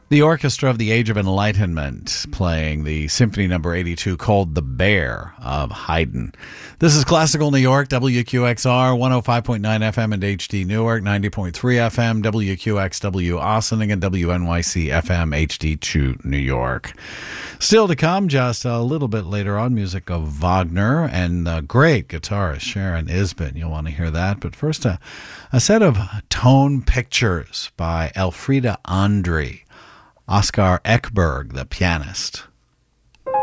The Orchestra of the Age of Enlightenment playing the Symphony Number 82 called The Bear of Haydn. This is Classical New York, WQXR, 105.9 FM and HD Newark, 90.3 FM, WQXW Ossining, and WNYC FM HD2 New York. Still to come, just a little bit later on, music of Wagner and the great guitarist Sharon Isbin. You'll want to hear that. But first, a set of tone pictures by Elfriede André. Oskar Ekberg, the pianist.